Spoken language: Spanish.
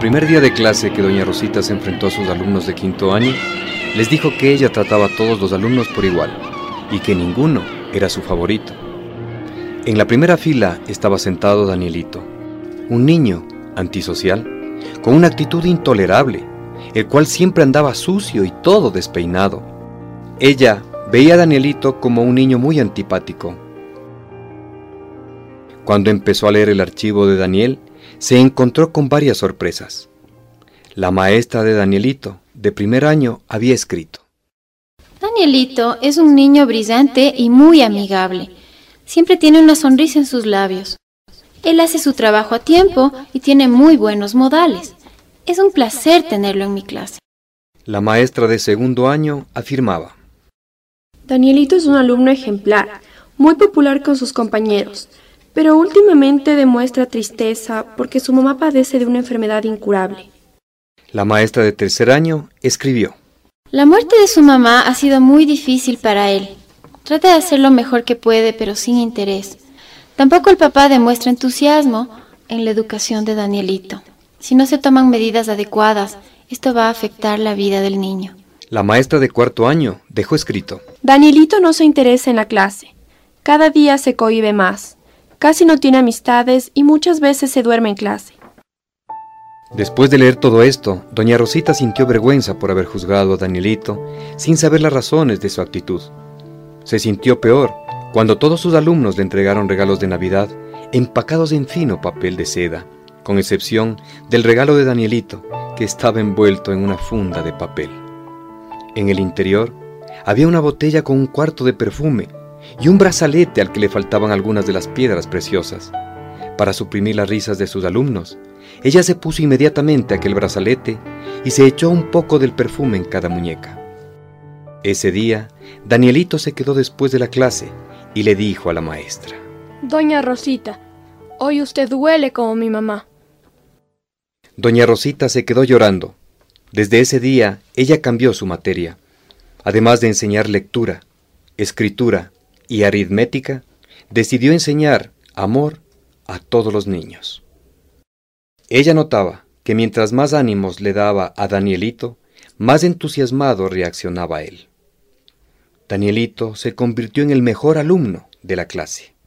primer día de clase que doña Rosita se enfrentó a sus alumnos de quinto año, les dijo que ella trataba a todos los alumnos por igual y que ninguno era su favorito. En la primera fila estaba sentado Danielito, un niño antisocial, con una actitud intolerable, el cual siempre andaba sucio y todo despeinado. Ella veía a Danielito como un niño muy antipático. Cuando empezó a leer el archivo de Daniel, se encontró con varias sorpresas. La maestra de Danielito, de primer año, había escrito: Danielito es un niño brillante y muy amigable. Siempre tiene una sonrisa en sus labios. Él hace su trabajo a tiempo y tiene muy buenos modales. Es un placer tenerlo en mi clase. La maestra de segundo año afirmaba: Danielito es un alumno ejemplar, muy popular con sus compañeros, pero últimamente demuestra tristeza porque su mamá padece de una enfermedad incurable. La maestra de tercer año escribió: La muerte de su mamá ha sido muy difícil para él. Trata de hacer lo mejor que puede, pero sin interés. Tampoco el papá demuestra entusiasmo en la educación de Danielito. Si no se toman medidas adecuadas, esto va a afectar la vida del niño. La maestra de cuarto año dejó escrito: Danielito no se interesa en la clase. Cada día se cohíbe más. Casi no tiene amistades y muchas veces se duerme en clase. Después de leer todo esto, doña Rosita sintió vergüenza por haber juzgado a Danielito sin saber las razones de su actitud. Se sintió peor cuando todos sus alumnos le entregaron regalos de Navidad empacados en fino papel de seda, con excepción del regalo de Danielito, que estaba envuelto en una funda de papel. En el interior había una botella con un cuarto de perfume y un brazalete al que le faltaban algunas de las piedras preciosas. Para suprimir las risas de sus alumnos, ella se puso inmediatamente aquel brazalete y se echó un poco del perfume en cada muñeca. Ese día, Danielito se quedó después de la clase y le dijo a la maestra: Doña Rosita, hoy usted huele como mi mamá. Doña Rosita se quedó llorando. Desde ese día, ella cambió su materia. Además de enseñar lectura, escritura y aritmética, decidió enseñar amor a todos los niños. Ella notaba que mientras más ánimos le daba a Danielito, más entusiasmado reaccionaba él. Danielito se convirtió en el mejor alumno de la clase.